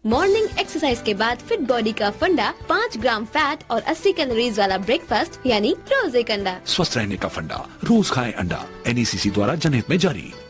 Morning exercise के बाद fit body का फंडा, 5 ग्राम फैट और 80 कैलोरीज वाला ब्रेकफास्ट यानी रोज एक अंडा। स्वस्थ रहने का फंडा, रोज खाएं अंडा। NECC द्वारा जनहित में जारी।